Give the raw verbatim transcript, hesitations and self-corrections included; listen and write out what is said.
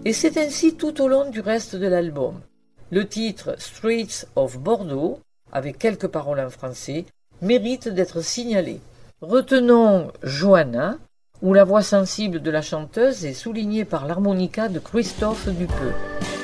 Et c'est ainsi tout au long du reste de l'album. Le titre Streets of Bordeaux, avec quelques paroles en français, mérite d'être signalé. Retenons Johanna, où la voix sensible de la chanteuse est soulignée par l'harmonica de Christophe Dupeux.